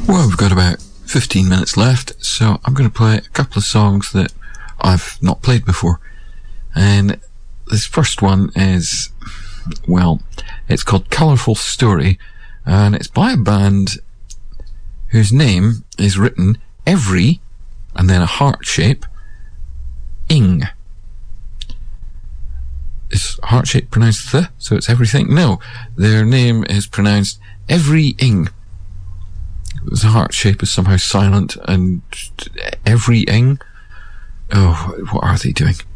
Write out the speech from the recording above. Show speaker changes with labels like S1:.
S1: Well, we've got about 15 minutes left, so I'm going to play a couple of songs that I've not played before. And this first one is, well, it's called Colourful Story, and it's by a band whose name is written every, and then a heart shape, ing. Is heart shape pronounced the, so it's everything? No, their name is pronounced every ing. The heart shape is somehow silent, and every ing. Oh, what are they doing?